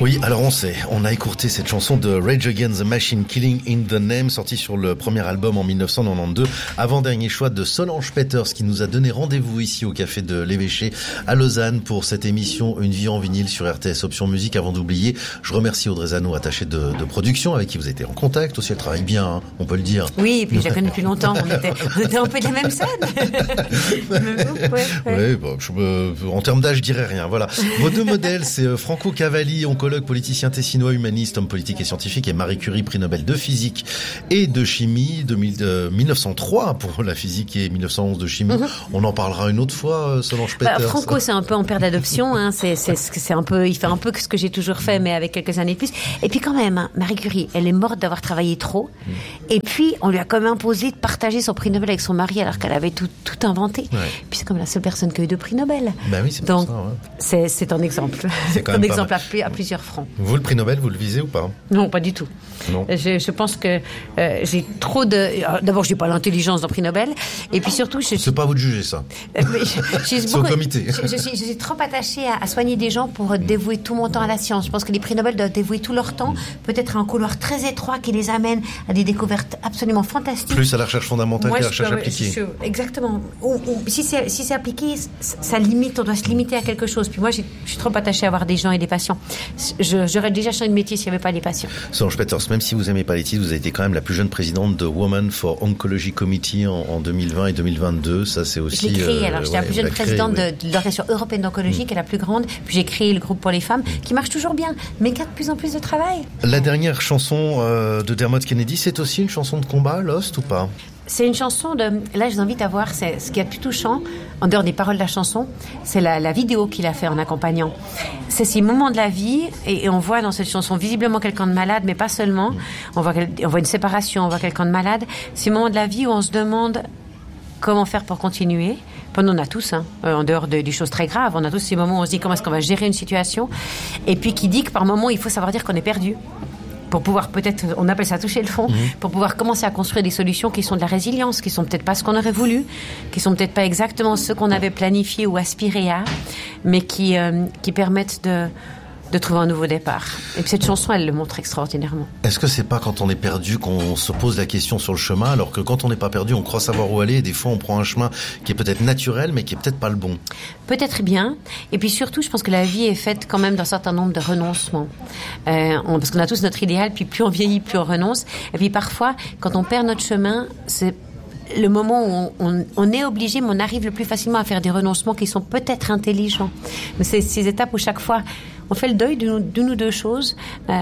Oui, alors on a écouté cette chanson de Rage Against the Machine, Killing in the Name, sortie sur le premier album en 1992, avant-dernier choix de Solange Peters, qui nous a donné rendez-vous ici au Café de l'Évêché à Lausanne pour cette émission Une vie en vinyle sur RTS Option Musique. Avant d'oublier, je remercie Audrey Zano, attachée de production, avec qui vous étiez en contact aussi. Elle travaille bien, hein, on peut le dire. Oui, et puis je la connais depuis longtemps, on était un peu de la même scène. Ouais, bon, en termes d'âge, je dirais rien. Voilà. Vos deux modèles, c'est Franco Cavalli, oncologue, politicien tessinois, humaniste, homme politique et scientifique, et Marie Curie, prix Nobel de physique et de chimie, 1903 pour la physique et 1911 de chimie. On en parlera une autre fois, Solange Peters. Franco, c'est un peu en père d'adoption, hein. C'est un peu, il fait un peu ce que j'ai toujours fait, mais avec quelques années de plus. Et puis quand même, hein, Marie Curie, elle est morte d'avoir travaillé trop. Et puis, on lui a quand même imposé de partager son prix Nobel avec son mari, alors qu'elle avait tout inventé. Ouais. Puis c'est comme la seule personne qui a eu 2 prix Nobel. Ben oui, c'est donc pour ça, ouais. c'est un exemple. C'est un exemple à plusieurs fronts. Vous, le prix Nobel, vous le visez ou pas? Non, pas du tout. Non. Je pense que j'ai trop de... D'abord, je n'ai pas l'intelligence d'un prix Nobel. Et puis surtout... C'est pas à vous de juger, ça. C'est au comité. Je suis trop attachée à soigner des gens pour dévouer tout mon temps à la science. Je pense que les prix Nobel doivent dévouer tout leur temps, peut-être à un couloir très étroit qui les amène à des découvertes absolument fantastiques. Plus à la recherche fondamentale qu'à la recherche appliquée. Exactement. Ou si c'est appliqué, ça limite, on doit se limiter à quelque chose. Puis moi, je suis trop attachée à avoir des gens et des patients. J'aurais déjà changé de métier s'il n'y avait pas des patients. Solange Peters, même si vous n'aimez pas les titres, vous avez été quand même la plus jeune présidente de Women for Oncology Committee en 2020 et 2022. Ça, c'est aussi... Je l'ai créé, alors. J'étais la plus jeune présidente de l'Organisation européenne d'oncologie, qui est la plus grande. Puis j'ai créé le groupe pour les femmes, qui marche toujours bien, mais qui a de plus en plus de travail. La dernière chanson de Dermot Kennedy, c'est aussi une chanson de combat, Lost, ou pas? C'est une chanson de... Là, je vous invite à voir, c'est ce qui est le plus touchant, en dehors des paroles de la chanson, c'est la vidéo qu'il a fait en accompagnant. C'est ces moments de la vie, et on voit dans cette chanson visiblement quelqu'un de malade, mais pas seulement. On voit une séparation, on voit quelqu'un de malade. Ces moments de la vie où on se demande comment faire pour continuer. On en a tous, hein, en dehors des choses très graves. On a tous ces moments où on se dit comment est-ce qu'on va gérer une situation. Et puis qui dit que par moment, il faut savoir dire qu'on est perdu. Pour pouvoir peut-être, on appelle ça toucher le fond, pour pouvoir commencer à construire des solutions qui sont de la résilience, qui sont peut-être pas ce qu'on aurait voulu, qui sont peut-être pas exactement ce qu'on avait planifié ou aspiré à, mais qui permettent de trouver un nouveau départ. Et puis cette chanson, elle le montre extraordinairement. Est-ce que c'est pas quand on est perdu qu'on se pose la question sur le chemin, alors que quand on n'est pas perdu, on croit savoir où aller, et des fois on prend un chemin qui est peut-être naturel, mais qui est peut-être pas le bon? Peut-être bien. Et puis surtout, je pense que la vie est faite quand même d'un certain nombre de renoncements. Parce qu'on a tous notre idéal, puis plus on vieillit, plus on renonce. Et puis parfois, quand on perd notre chemin, c'est le moment où on est obligé, mais on arrive le plus facilement à faire des renoncements qui sont peut-être intelligents. Mais c'est ces étapes où chaque fois, on fait le deuil d'une ou deux choses,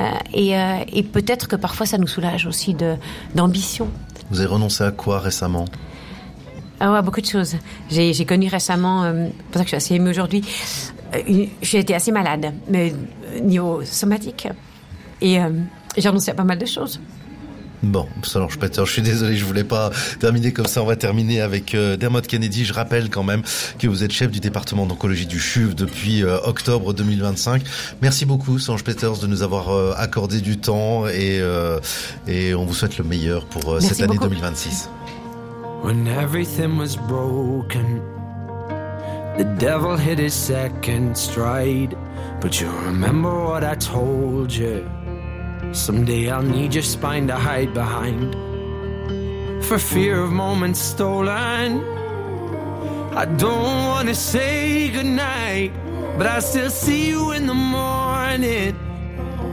et peut-être que parfois ça nous soulage aussi d'ambition. Vous avez renoncé à quoi récemment? Ah ouais, beaucoup de choses. J'ai connu récemment, c'est pour ça que je suis assez émue aujourd'hui, j'ai été assez malade, mais niveau somatique, et j'ai renoncé à pas mal de choses. Bon, Solange Peters, je suis désolé, je voulais pas terminer comme ça. On va terminer avec Dermot Kennedy. Je rappelle quand même que vous êtes chef du département d'oncologie du CHUV depuis octobre 2025. Merci beaucoup, Solange Peters, de nous avoir accordé du temps, et on vous souhaite le meilleur pour cette année 2026. When everything was broken, the devil hit his second stride. But you remember what I told you. Someday I'll need your spine to hide behind, for fear of moments stolen. I don't wanna say goodnight, but I still see you in the morning.